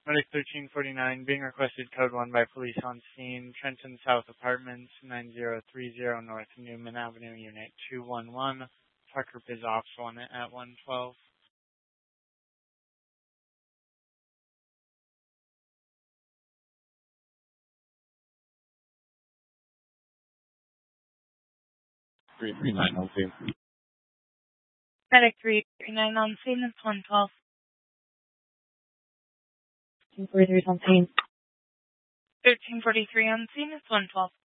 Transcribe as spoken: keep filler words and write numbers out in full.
Medic thirteen forty-nine, being requested code one by police on scene, Trenton South Apartments, nine zero three zero North Newman Avenue, Unit two one one. Tucker is off one at one twelve. three three nine on scene. Medic three three nine on scene, it's one twelve. thirteen forty-three on scene. thirteen forty-three on scene, it's one twelve.